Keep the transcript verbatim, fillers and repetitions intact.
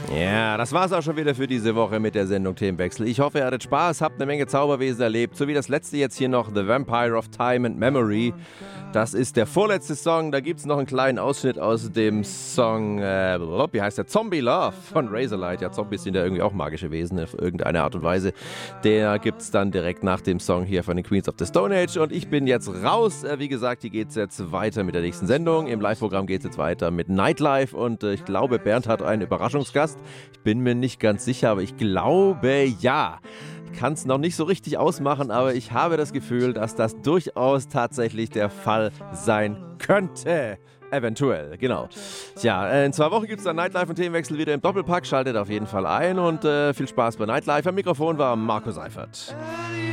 Ja, das war's auch schon wieder für diese Woche mit der Sendung Themenwechsel. Ich hoffe, ihr hattet Spaß, habt eine Menge Zauberwesen erlebt, so wie das letzte jetzt hier noch The Vampire of Time and Memory. Das ist der vorletzte Song, da gibt's noch einen kleinen Ausschnitt aus dem Song, äh, wie heißt der? Zombie Love von Razorlight. Ja, Zombies sind ja irgendwie auch magische Wesen auf irgendeine Art und Weise. Der gibt's dann direkt nach dem Song hier von den Queens of the Stone Age und ich bin jetzt raus. Äh, wie gesagt, hier geht's jetzt weiter mit der nächsten Sendung. Im Live-Programm geht's jetzt weiter mit Nightlife und äh, ich glaube, Bernd hat einen Überraschungsgast. Ich bin mir nicht ganz sicher, aber ich glaube, ja. Ich kann es noch nicht so richtig ausmachen, aber ich habe das Gefühl, dass das durchaus tatsächlich der Fall sein könnte. Eventuell, genau. Tja, in zwei Wochen gibt es dann Nightlife und Themenwechsel wieder im Doppelpack. Schaltet auf jeden Fall ein und äh, viel Spaß bei Nightlife. Am Mikrofon war Marco Seifert.